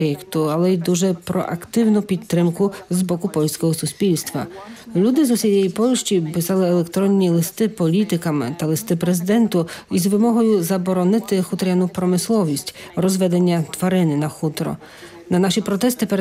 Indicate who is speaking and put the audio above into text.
Speaker 1: проєкту, але й дуже проактивну підтримку з боку польського суспільства. Люди з усієї Польщі писали електронні листи політикам та листи президенту із вимогою заборонити хуторяну промисловість, розведення тварин на хутро. На наші протести